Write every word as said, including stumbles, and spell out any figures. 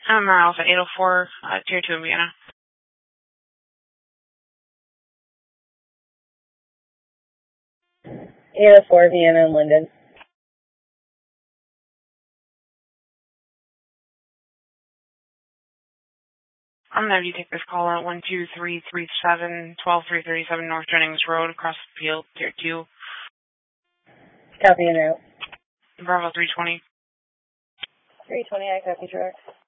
I'm Alpha eight oh four, uh, Tier two in Vienna. eight oh four, Vienna and Linden. I'm going to have you take this call at one two three three seven, one two three three seven North Jennings Road, across the field, Tier two. Copy en route. Bravo three twenty. three twenty, I copy truck.